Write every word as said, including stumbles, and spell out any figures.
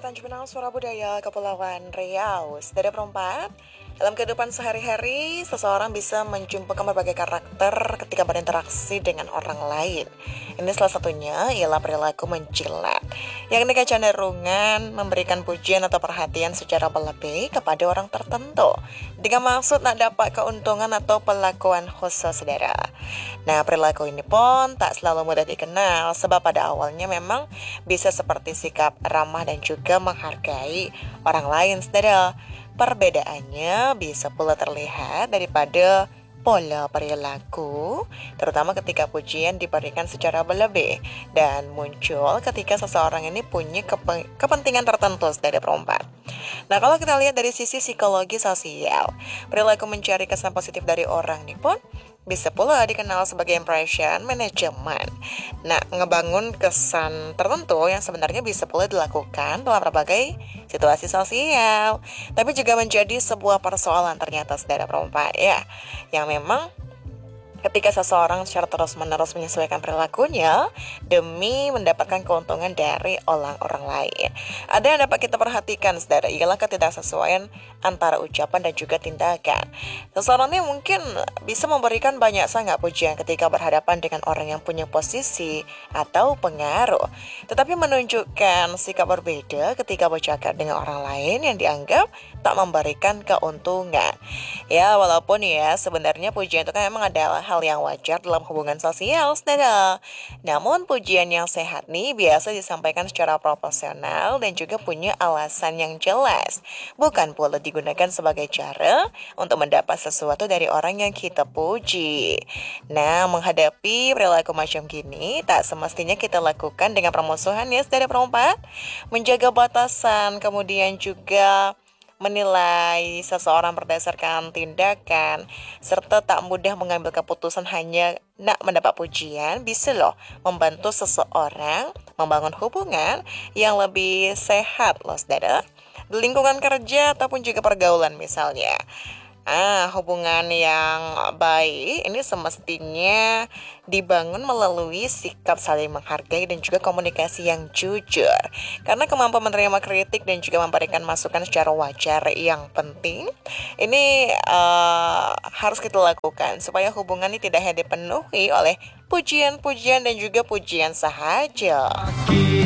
Tanjung Pinang, Suara Budaya, Kepulauan Riau. Saudara perempat, dalam kehidupan sehari-hari, seseorang bisa menjumpai berbagai karakter ketika berinteraksi dengan orang lain. Ini salah satunya ialah perilaku menjilat, yakni kecenderungan memberikan pujian atau perhatian secara berlebih kepada orang tertentu, dengan maksud nak dapat keuntungan atau perlakuan khusus, saudara. Nah, perilaku ini pun tak selalu mudah dikenal, sebab pada awalnya memang bisa seperti sikap ramah dan juga menghargai orang lain, saudara. Perbedaannya bisa pula terlihat daripada pola perilaku, terutama ketika pujian diberikan secara berlebih dan muncul ketika seseorang ini punya kepe- kepentingan tertentu dari perempat. Nah, kalau kita lihat dari sisi psikologi sosial, perilaku mencari kesan positif dari orang ini pun bisa pula dikenal sebagai impression management. Nah, ngebangun kesan tertentu yang sebenarnya bisa pula dilakukan dalam berbagai situasi sosial, tapi juga menjadi sebuah persoalan ternyata, saudara perempat ya, yang memang ketika seseorang secara terus-menerus menyesuaikan perilakunya demi mendapatkan keuntungan dari orang-orang lain. Ada yang dapat kita perhatikan, saudara, ialah ketidaksesuaian antara ucapan dan juga tindakan. Seseorang ini mungkin bisa memberikan banyak sangat pujian ketika berhadapan dengan orang yang punya posisi atau pengaruh, tetapi menunjukkan sikap berbeda ketika bercakap dengan orang lain yang dianggap tak memberikan keuntungan. Ya, walaupun ya sebenarnya pujian itu kan memang adalah hal yang wajar dalam hubungan sosial, saudara. Namun pujian yang sehat nih biasa disampaikan secara proporsional dan juga punya alasan yang jelas, bukan pula digunakan sebagai cara untuk mendapat sesuatu dari orang yang kita puji. Nah, menghadapi perilaku macam gini tak semestinya kita lakukan dengan permusuhan ya, saudara perempat. Menjaga batasan, kemudian juga menilai seseorang berdasarkan tindakan, serta tak mudah mengambil keputusan hanya nak mendapat pujian, bisa loh membantu seseorang membangun hubungan yang lebih sehat loh, saudara, di lingkungan kerja ataupun juga pergaulan misalnya. Ah, hubungan yang baik ini semestinya dibangun melalui sikap saling menghargai dan juga komunikasi yang jujur. Karena kemampuan menerima kritik dan juga memberikan masukan secara wajar yang penting, ini uh, harus kita lakukan supaya hubungan ini tidak hanya dipenuhi oleh pujian-pujian dan juga pujian sahaja.